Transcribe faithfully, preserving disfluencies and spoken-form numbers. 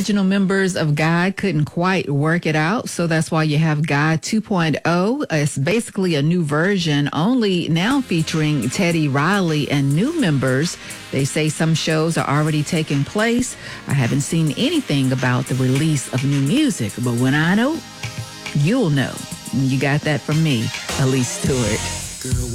original members of Guy couldn't quite work it out, so that's why you have Guy two point oh. It's basically a new version, only now featuring Teddy Riley and new members. They say some shows are already taking place. I haven't seen anything about the release of new music, but when I know, you'll know. You got that from me, Elise Stewart. Girl,